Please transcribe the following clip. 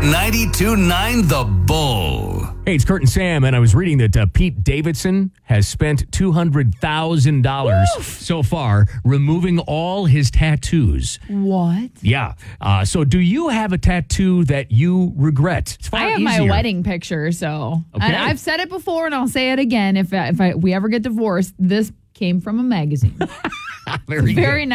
92.9 The Bull. Hey, it's Kurt and Sam, and I was reading that Pete Davidson has spent $200,000 so far removing all his tattoos. What? Yeah. So do you have a tattoo that you regret? It's far I have easier. my wedding picture, so. Okay. And I've said it before, and I'll say it again. If we ever get divorced, this came from a magazine. Very Very good. nice.